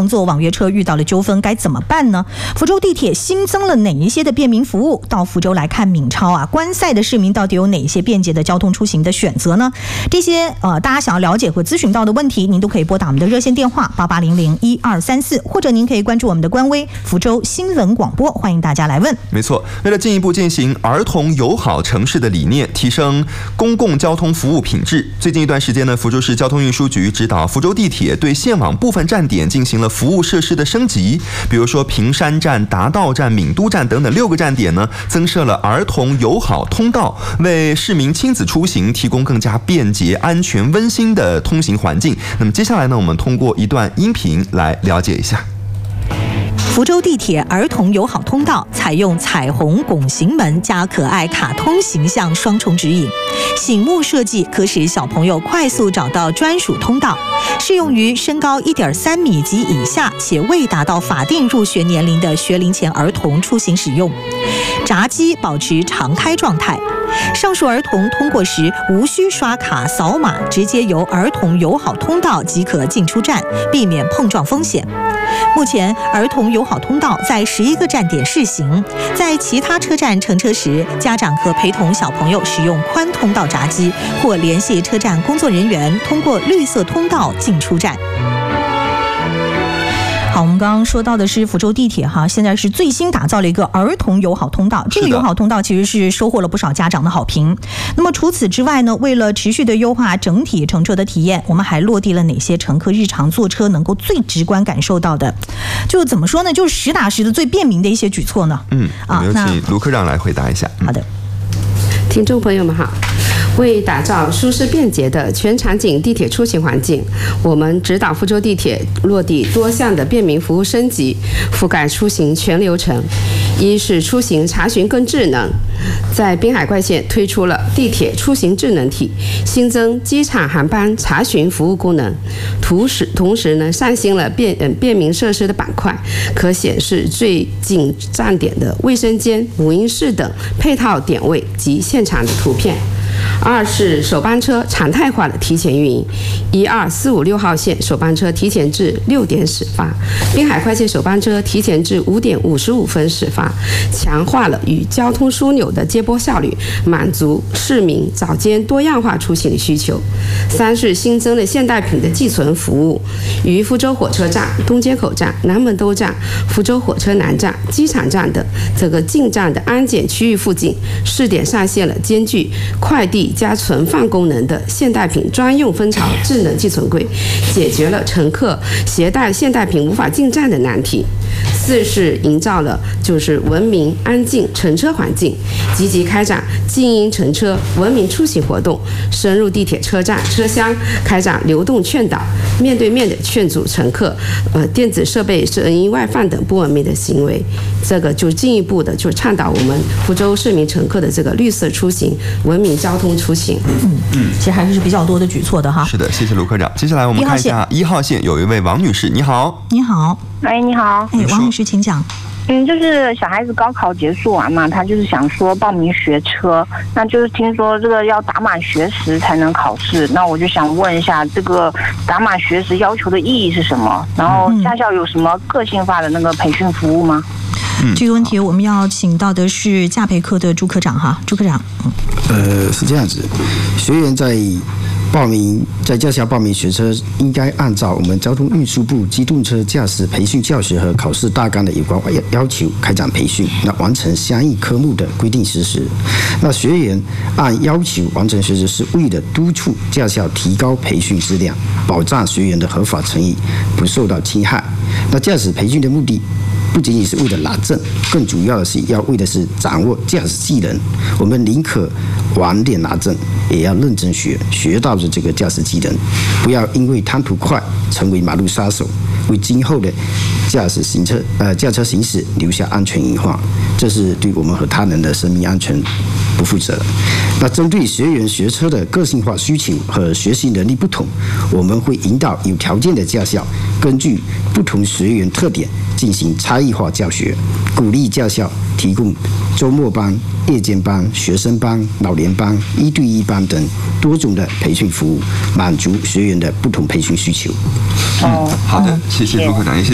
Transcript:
乘坐网约车遇到了纠纷该怎么办呢？福州地铁新增了哪一些的便民服务？到福州来看闽超啊，观赛的市民到底有哪些便捷的交通出行的选择呢？这些大家想要了解和咨询到的问题，您都可以拨打我们的热线电话88001234，或者您可以关注我们的官微福州新闻广播，欢迎大家来问。 没错，为了进一步践行儿童友好城市的理念，提升公共交通服务品质，最近一段时间呢，福州市交通运输局指导福州地铁对线网部分站点进行了服务设施的升级，比如说平山站、达道站、闽都站等等6个站点呢，增设了儿童友好通道，为市民亲子出行提供更加便捷、安全、温馨的通行环境。那么接下来呢，我们通过一段音频来了解一下。 福州地铁儿童友好通道采用彩虹拱形门加可爱卡通形象双重指引，醒目设计可使小朋友快速找到专属通道，适用于身高1.3米及以下且未达到法定入学年龄的学龄前儿童出行使用。闸机保持常开状态，上述儿童通过时无需刷卡扫码，直接由儿童友好通道即可进出站，避免碰撞风险。目前儿童友好通道在11个站点试行，在其他车站乘车时，家长可陪同小朋友使用宽通道闸机，或联系车站工作人员通过绿色通道进出站。好，我们刚刚说到的是福州地铁哈，现在是最新打造了一个儿童友好通道。这个友好通道其实是收获了不少家长的好评。那么除此之外呢，为了持续的优化整体乘车的体验，我们还落地了哪些乘客日常坐车能够最直观感受到的，就怎么说呢，就是实打实的最便民的一些举措呢？ 我们有请卢科长来回答一下。 好的。 听众朋友们好，为打造舒适便捷的全场景地铁出行环境，我们指导福州地铁落地多项的便民服务升级，覆盖出行全流程。一是出行查询更智能，在滨海怪线推出了地铁出行智能体，新增机场航班查询服务功能，同时呢上新了便民设施的板块，可显示最近站点的卫生间、母婴室等配套点位及现场的图片。二是首班车常态化的提前运营，1、2、4、5、6号线首班车提前至6点始发，滨海快线首班车提前至5点55分始发，强化了与交通枢纽的接驳效率，满足市民早间多样化出行的需求。三是新增了现代品的寄存服务，于福州火车站、东街口站、南门兜站、福州火车南站、机场站等这个进站的安检区域附近，试点上线了兼具快递加存放功能的现代品专用蜂巢智能寄存柜，解决了乘客携带现代品无法进站的难题。四是营造了文明安静乘车环境，积极开展静音乘车文明出行活动，深入地铁车站车厢开展流动劝导，面对面的劝阻乘客电子设备声音外放等不文明的行为。这个就进一步的倡导我们福州市民乘客的这个绿色出行、文明交通出行。 其实还是比较多的举措的哈。 是的，谢谢卢科长。接下来我们看一下1号线有一位王女士，你好。 你好。 哎，你好。 王女士，请讲。 就是小孩子高考结束完嘛，他就是想说报名学车，那就是听说这个要打满学时才能考试，那我就想问一下，这个打满学时要求的意义是什么？然后驾校有什么个性化的那个培训服务吗？ 这个问题我们要请到的是驾培科的朱科长哈，朱科长。 是这样子，学员在驾校报名学车，应该按照我们交通运输部机动车驾驶培训教学和考试大纲的有关要求开展培训，那完成相应科目的规定实施。那学员按要求完成学时，是为了督促驾校提高培训质量，保障学员的合法权益不受到侵害。那驾驶培训的目的不仅仅是为了拿证，更主要的是要为的是掌握驾驶技能。我们宁可晚点拿证，也要认真学到的这个驾驶技能，不要因为贪图快成为马路杀手，为今后的驾车行驶留下安全隐患，这是对我们和他人的生命安全不负责。那针对学员学车的个性化需求和学习能力不同，我们会引导有条件的驾校根据不同学员特点进行差异化教学，鼓励驾校提供周末班、夜间班、学生班、老年班、1对1班等多种的培训服务，满足学员的不同培训需求。 好的，谢谢朱科长，也谢谢